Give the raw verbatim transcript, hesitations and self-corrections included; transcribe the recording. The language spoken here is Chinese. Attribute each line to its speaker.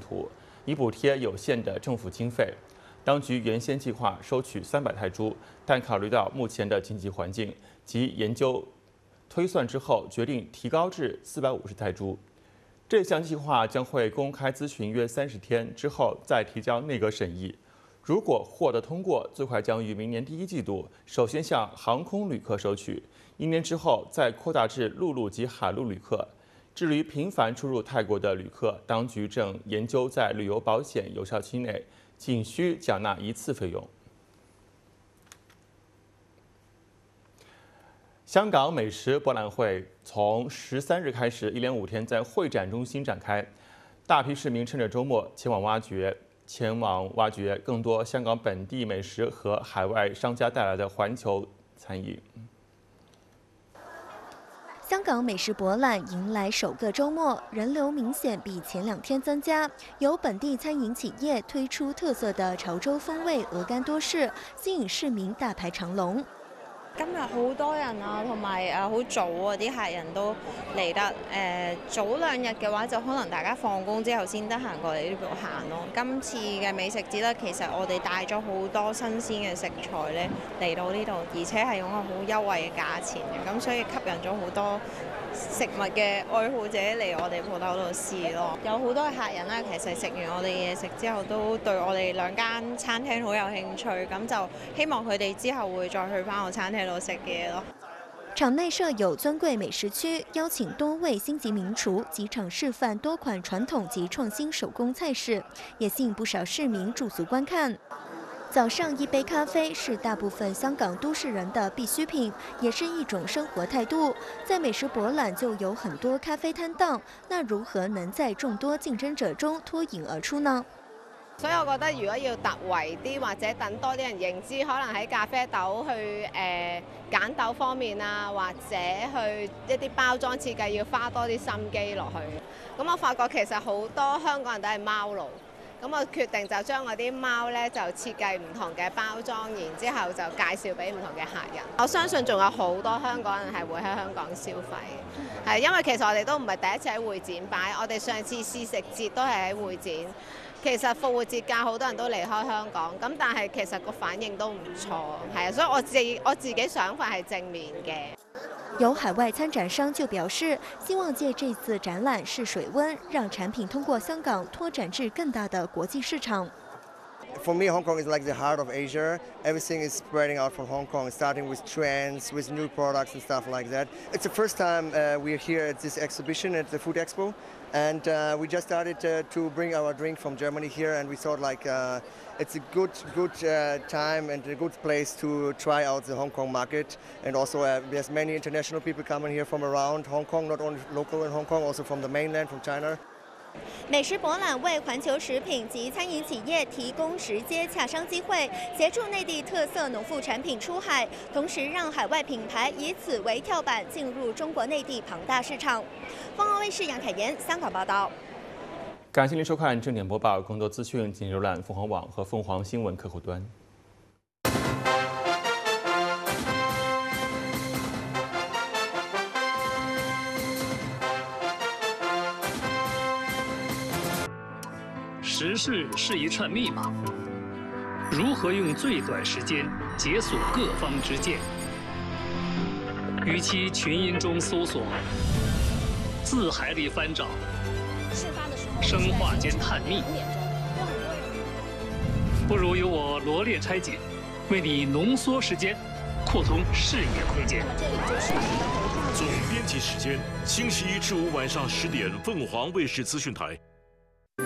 Speaker 1: 图，以补贴有限的政府经费。当局原先计划收取三百泰铢，但考虑到目前的经济环境及研究推算之后，决定提高至四百五十泰铢。这项计划将会公开咨询约三十天之后再提交内阁审议。如果获得通过，最快将于明年第一季度首先向航空旅客收取，一年之后再扩大至陆路及海陆旅客。至于频繁出入泰国的旅客，当局正研究在旅游保险有效期内仅需缴纳一次费用。香港美食博览会从十三日开始，一连五天在会展中心展开，大批市民趁着周末前往挖掘。前往挖掘更多香港本地美食和海外商家带来的环球餐饮。
Speaker 2: 香港美食博览迎来首个周末，人流明显比前两天增加。有本地餐饮企业推出特色的潮州风味鹅肝多士，吸引市民大排長龍。
Speaker 3: 今日好多人啊，同埋誒好早啊，啲客人都嚟得誒、呃、早兩日嘅話，就可能大家放工之後先得閒過嚟呢度行咯。今次嘅美食節咧，其實我哋帶咗好多新鮮嘅食材咧嚟到呢度，而且係用個好優惠嘅價錢嘅，咁所以吸引咗好多食物嘅愛好者嚟我哋鋪頭度試咯。有好多嘅客人咧，其實食完我哋嘢食之後，都對我哋兩間餐廳好有興趣，咁就希望佢哋之後會再去翻我餐廳。
Speaker 2: 場內設有尊貴美食區，邀請多位星級名廚及場示範多款傳統及創新手工菜式，也吸引不少市民駐足觀看。早上一杯咖啡是大部分香港都市人的必需品，也是一種生活態度。在美食博覽就有很多咖啡攤檔，那如何能在眾多競爭者中脫穎而出呢？
Speaker 3: 所以我覺得，如果要突圍啲或者等多啲人認知，可能喺咖啡豆去誒揀、呃、豆方面啊，或者去一啲包裝設計要花多啲心機落去。咁我發覺其實好多香港人都係貓奴，咁我決定就將我啲貓咧就設計唔同嘅包裝，然之後就介紹俾唔同嘅客人。我相信仲有好多香港人係會喺香港消費，係因為其實我哋都唔係第一次喺會展擺，我哋上次試食節都係喺會展。 其實復活節假好多人都離開香港，咁但係其實個反應都唔錯，係啊，所以我自己我自己想法係正面嘅。
Speaker 2: 有海外參展商就表示，希望借這次展覽試水溫，讓產品通過香港拓展至更大的國際市場。
Speaker 4: For me, Hong Kong is like the heart of Asia. Everything is spreading out from Hong Kong, starting with trends, with new products and stuff like that. It's the first time uh, we're here at this exhibition at the Food Expo, and uh, we just started uh, to bring our drink from Germany here, and we thought like uh, it's a good, good uh, time and a good place to try out the Hong Kong market. And also, uh, there's many international people coming here from around Hong Kong, not only local in Hong Kong, also from the mainland, from China.
Speaker 2: 美食博覽為環球食品及餐飲企業提供直接洽商機會，協助內地特色農副產品出海，同時讓海外品牌以此為跳板進入中國內地龐大市場。鳳凰衛視楊凱妍香港報道。
Speaker 1: 感謝您收看正點播報，更多資訊請瀏覽鳳凰網和鳳凰新聞客戶端。
Speaker 5: 时事是一串密码，如何用最短時間解鎖各方之見？與其群音中搜索，字海裡翻找，生化間探秘，不如由我羅列拆解，為你濃縮時間，擴通視野空間。
Speaker 6: 總編輯時間：星期一至五晚上十點，鳳凰衛視資訊台。